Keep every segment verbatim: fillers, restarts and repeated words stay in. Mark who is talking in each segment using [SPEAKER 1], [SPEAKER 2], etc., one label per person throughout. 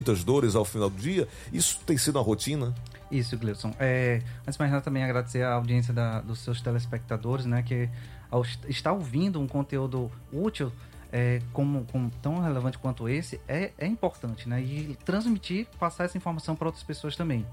[SPEAKER 1] muitas dores ao final do dia? Isso tem sido a rotina?
[SPEAKER 2] Isso, Gleison. É, antes de mais nada, também agradecer a audiência da, dos seus telespectadores, né, que ao estar ouvindo um conteúdo útil, é, como, como tão relevante quanto esse, é, é importante, né, e transmitir, passar essa informação para outras pessoas também.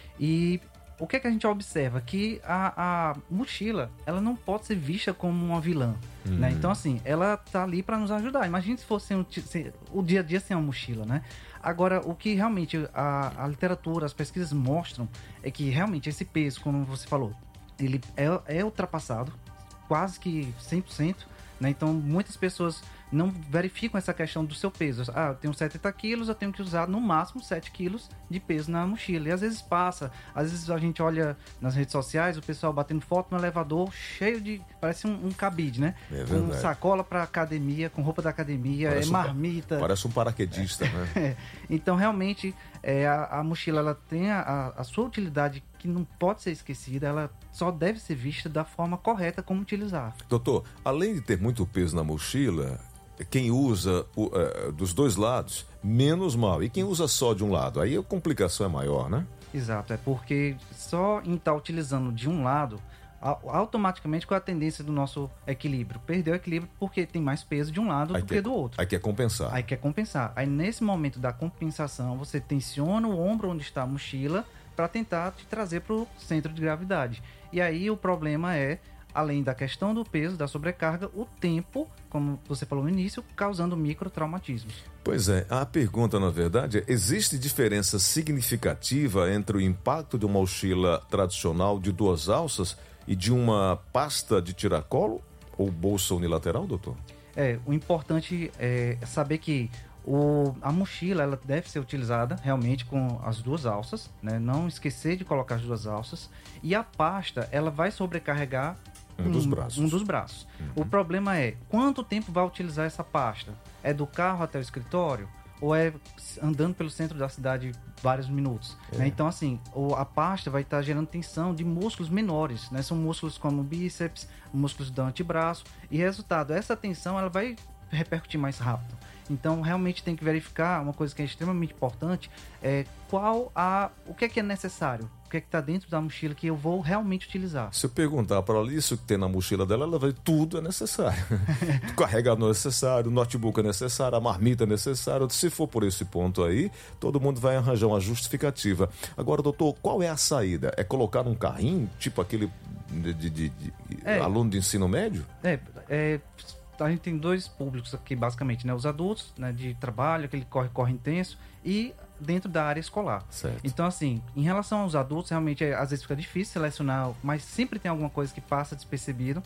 [SPEAKER 2] E o que é que a gente observa? Que a, a mochila, ela não pode ser vista como uma vilã, hum. né? Então, assim, ela tá ali para nos ajudar. Imagina se fosse um, se, o dia a dia sem uma mochila, né? Agora, o que realmente a, a literatura, as pesquisas mostram é que realmente esse peso, como você falou, ele é, é ultrapassado, quase que cem por cento, né? Então, muitas pessoas não verificam essa questão do seu peso. Ah, eu tenho setenta quilos, eu tenho que usar no máximo sete quilos de peso na mochila. E às vezes passa, às vezes a gente olha nas redes sociais, o pessoal batendo foto no elevador cheio de, parece um, um cabide, né?
[SPEAKER 1] É
[SPEAKER 2] com sacola para academia, com roupa da academia, parece é marmita.
[SPEAKER 1] Um, parece um paraquedista, né?
[SPEAKER 2] É. Então, realmente, é, a, a mochila, ela tem a, a sua utilidade que não pode ser esquecida, ela só deve ser vista da forma correta como utilizar.
[SPEAKER 1] Doutor, além de ter muito peso na mochila, quem usa o, uh, dos dois lados, menos mal. E quem usa só de um lado, aí a complicação é maior, né?
[SPEAKER 2] Exato, é porque só em estar utilizando de um lado, automaticamente com a tendência do nosso equilíbrio. Perdeu o equilíbrio porque tem mais peso de um lado
[SPEAKER 1] aí
[SPEAKER 2] do
[SPEAKER 1] quer,
[SPEAKER 2] que do outro.
[SPEAKER 1] Aí quer compensar.
[SPEAKER 2] Aí quer compensar. Aí nesse momento da compensação, você tensiona o ombro onde está a mochila para tentar te trazer para o centro de gravidade. E aí o problema é, além da questão do peso, da sobrecarga, o tempo, como você falou no início, causando microtraumatismos.
[SPEAKER 1] Pois é, a pergunta, na verdade, é: existe diferença significativa entre o impacto de uma mochila tradicional de duas alças e de uma pasta de tiracolo ou bolsa unilateral, doutor?
[SPEAKER 2] É, o importante é saber que o, a mochila, ela deve ser utilizada realmente com as duas alças, né? Não esquecer de colocar as duas alças. E a pasta, ela vai sobrecarregar
[SPEAKER 1] Um, um dos braços.
[SPEAKER 2] Um dos braços. Uhum. O problema é, quanto tempo vai utilizar essa pasta? É do carro até o escritório? Ou é andando pelo centro da cidade vários minutos? É. Né? Então, assim, a pasta vai estar gerando tensão de músculos menores, né? São músculos como o bíceps, músculos do antebraço. E resultado, essa tensão, ela vai repercutir mais rápido. Então, realmente tem que verificar uma coisa que é extremamente importante, é qual a, o que é que é necessário, o que é que está dentro da mochila que eu vou realmente utilizar.
[SPEAKER 1] Se eu perguntar para ela isso que tem na mochila dela, ela vai dizer: tudo é necessário. O carregador é necessário, o notebook é necessário, a marmita é necessária. Se for por esse ponto aí, todo mundo vai arranjar uma justificativa. Agora, doutor, qual é a saída? É colocar num carrinho, tipo aquele de, de, de, de é, aluno de ensino médio?
[SPEAKER 2] É, é... A gente tem dois públicos aqui, basicamente, né? Os adultos, né, de trabalho, aquele corre-corre intenso, e dentro da área escolar.
[SPEAKER 1] Certo.
[SPEAKER 2] Então, assim, em relação aos adultos, realmente, é, às vezes fica difícil selecionar, mas sempre tem alguma coisa que passa despercebido.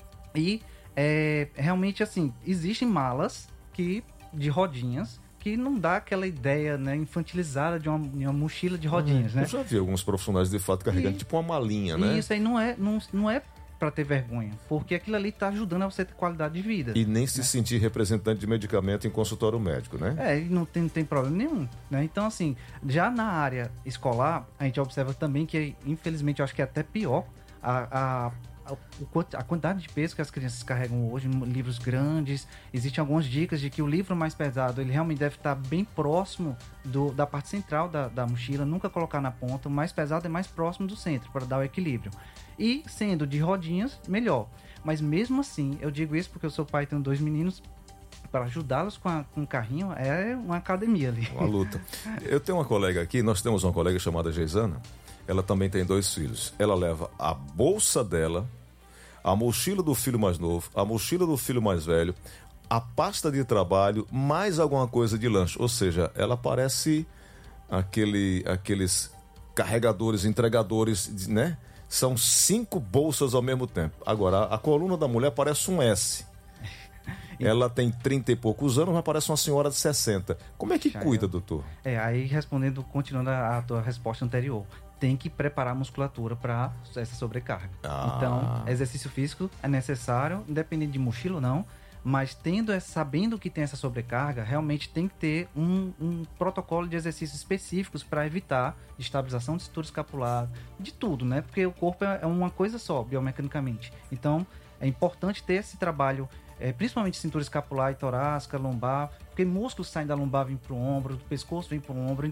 [SPEAKER 2] E, é, realmente, assim, existem malas que, de rodinhas, que não dá aquela ideia, né, infantilizada de uma, de uma mochila de rodinhas, hum, né?
[SPEAKER 1] Eu já vi alguns profissionais, de fato, carregando e, tipo uma malinha, né?
[SPEAKER 2] E isso aí não é... Não, não é para ter vergonha, porque aquilo ali está ajudando a você ter qualidade de vida.
[SPEAKER 1] E nem se
[SPEAKER 2] né?
[SPEAKER 1] sentir representante de medicamento em consultório médico, né?
[SPEAKER 2] É, e não tem, não tem problema nenhum, né? Então, assim, já na área escolar, a gente observa também que, infelizmente, eu acho que é até pior a, a, a, a quantidade de peso que as crianças carregam hoje, livros grandes. Existem algumas dicas de que o livro mais pesado, ele realmente deve estar bem próximo do, da parte central da, da mochila, nunca colocar na ponta. O mais pesado é mais próximo do centro, para dar o equilíbrio. E sendo de rodinhas, melhor. Mas mesmo assim, eu digo isso porque eu sou pai e tenho dois meninos, para ajudá-los com, a, com o carrinho é uma academia ali.
[SPEAKER 1] Uma luta. Eu tenho uma colega aqui, nós temos uma colega chamada Geisana, ela também tem dois filhos. Ela leva a bolsa dela, a mochila do filho mais novo, a mochila do filho mais velho, a pasta de trabalho, mais alguma coisa de lanche. Ou seja, ela parece aquele, aqueles carregadores, entregadores, né? São cinco bolsas ao mesmo tempo. Agora, a coluna da mulher parece um S. Ela tem trinta e poucos anos, mas parece uma senhora de sessenta. Como é que Já cuida, é. doutor?
[SPEAKER 2] É, aí respondendo, continuando a, a tua resposta anterior, tem que preparar a musculatura para essa sobrecarga. Ah. Então, exercício físico é necessário, independente de mochila ou não, mas tendo, sabendo que tem essa sobrecarga, realmente tem que ter um, um protocolo de exercícios específicos para evitar estabilização de cintura escapular, de tudo, né? Porque o corpo é uma coisa só, biomecanicamente. Então, é importante ter esse trabalho, é, principalmente cintura escapular e torácica, lombar, porque músculos saem da lombar, vêm para o ombro, do pescoço vem para o ombro.